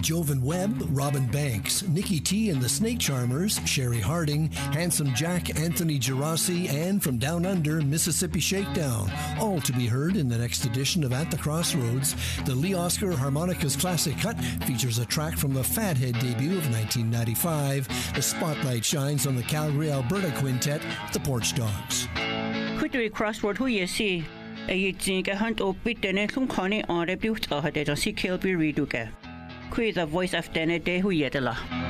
Jovan Webb, Robin Banks, Nikki T and the Snake Charmers, Sherry Harding, Handsome Jack, Anthony Gerasi, and from Down Under, Mississippi Shakedown, all to be heard in the next edition of At the Crossroads. The Lee Oscar Harmonicas Classic Cut features a track from the Fathead debut of 1995. The spotlight shines on the Calgary, Alberta quintet, the Porch Dogs. Kutui Crossroad hu yesi ayitsin ka hunt op bitene lum khane on rebuilt a hade si Kilby Reduke. Kui the voice of Dene de hu yetela.